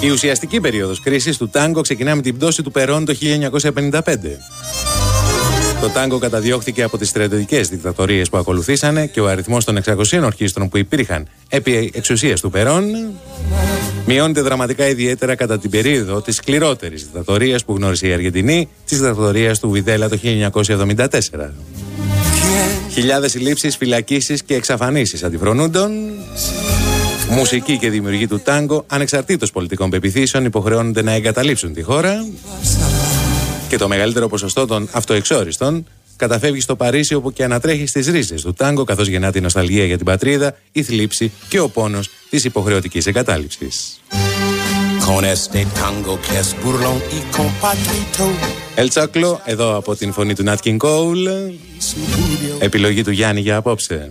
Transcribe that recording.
Η ουσιαστική περίοδος κρίσης του τάγκο ξεκινά με την πτώση του Περόν το 1955. Το τάγκο καταδιώχθηκε από τις στρατιωτικές δικτατορίες που ακολουθήσανε και ο αριθμός των 600 ορχήστρων που υπήρχαν επί εξουσίας του Περόν μειώνεται δραματικά, ιδιαίτερα κατά την περίοδο της σκληρότερης δικτατορίας που γνώρισε η Αργεντινή, της δικτατορίας του Βιδέλα το 1974. Χιλιάδες συλλήψεις, φυλακίσεις και εξαφανίσεις αντιφρονούντων. Μουσικοί και δημιουργοί του τάγκο, ανεξαρτήτως πολιτικών πεποιθήσεων, υποχρεώνονται να εγκαταλείψουν τη χώρα. Και το μεγαλύτερο ποσοστό των αυτοεξόριστων καταφεύγει στο Παρίσι, όπου και ανατρέχει στις ρίζες του τάγκο, καθώς γεννά την νοσταλγία για την πατρίδα, η θλίψη και ο πόνος της υποχρεωτικής εγκατάλειψης. El Choclo, εδώ από την φωνή του Nat King Cole, επιλογή του Γιάννη για απόψε.